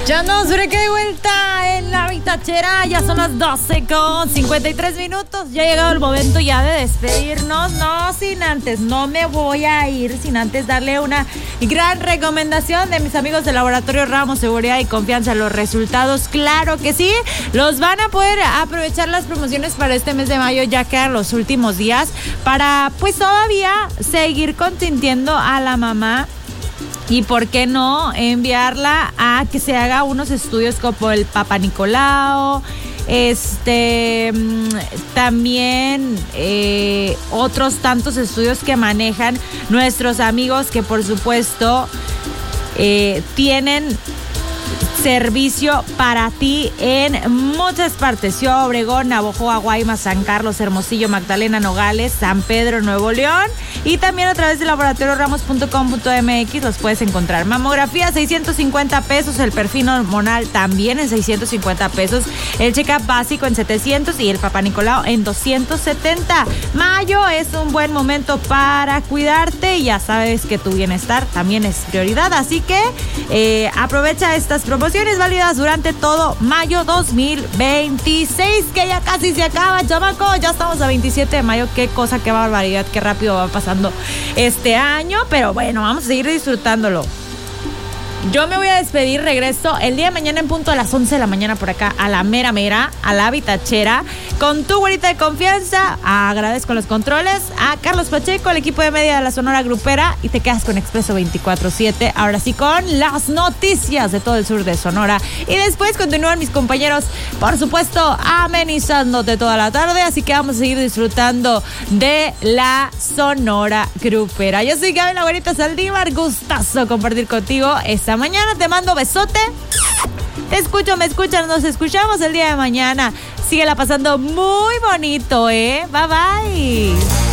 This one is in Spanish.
Ya nos brequé de vuelta en la bitachera. Ya son las 12:53. Ya ha llegado el momento ya de despedirnos. No me voy a ir sin antes darle una gran recomendación de mis amigos del Laboratorio Ramos, Seguridad y Confianza. Los resultados, claro que sí, los van a poder aprovechar las promociones para este mes de mayo. Ya quedan los últimos días para pues todavía seguir consintiendo a la mamá. Y por qué no enviarla a que se haga unos estudios como el Papa Nicolau, también otros tantos estudios que manejan nuestros amigos que por supuesto tienen servicio para ti en muchas partes: Ciudad Obregón, Navojoa, Guaymas, San Carlos, Hermosillo, Magdalena, Nogales, San Pedro, Nuevo León, y también a través de laboratorioramos.com.mx los puedes encontrar. Mamografía, 650 pesos, el perfil hormonal también en 650 pesos, el check-up básico en 700 y el Papa Nicolau en 270. Mayo es un buen momento para cuidarte y ya sabes que tu bienestar también es prioridad, así que aprovecha estas promociones válidas durante todo mayo 2026, que ya casi se acaba, chamaco. Ya estamos a 27 de mayo. Qué cosa, qué barbaridad, qué rápido va pasando este año, pero bueno, vamos a seguir disfrutándolo. Yo me voy a despedir, regreso el día de mañana en punto a las 11 de la mañana por acá, a la mera, a la bitachera, con tu güerita de confianza. Agradezco los controles a Carlos Pacheco, el equipo de media de la Sonora Grupera, y te quedas con Expreso 24/7, ahora sí con las noticias de todo el sur de Sonora. Y después continúan mis compañeros, por supuesto, amenizándote toda la tarde, así que vamos a seguir disfrutando de la Sonora Grupera. Yo soy Gaby, la güerita Saldívar, gustazo compartir contigo esta mañana. Te mando besote. Te escucho, me escuchan, nos escuchamos el día de mañana. Síguela pasando muy bonito, Bye bye.